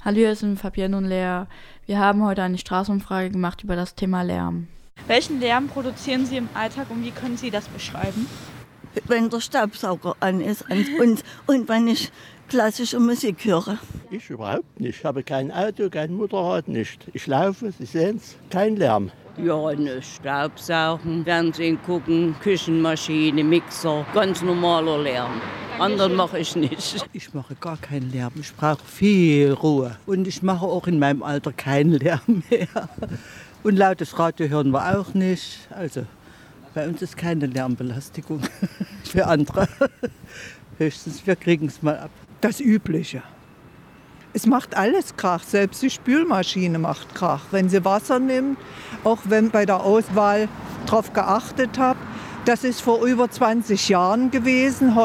Hallo, hier sind Fabienne und Lea. Wir haben heute eine Straßenumfrage gemacht über das Thema Lärm. Welchen Lärm produzieren Sie im Alltag und wie können Sie das beschreiben? Wenn der Staubsauger an ist und wenn ich klassische Musik höre. Ich überhaupt nicht. Ich habe kein Auto, kein Motorrad, nicht. Ich laufe, Sie sehen es, kein Lärm. Ja, ne Staubsaugen, Fernsehen gucken, Küchenmaschine, Mixer, ganz normaler Lärm. Anderen mache ich nicht. Ich mache gar keinen Lärm, ich brauche viel Ruhe. Und ich mache auch in meinem Alter keinen Lärm mehr. Und lautes Radio hören wir auch nicht. Also bei uns ist keine Lärmbelästigung für andere. Höchstens wir kriegen es mal ab. Das Übliche. Es macht alles Krach, selbst die Spülmaschine macht Krach. Wenn sie Wasser nimmt, auch wenn bei der Auswahl darauf geachtet habe, das ist vor über 20 Jahren gewesen.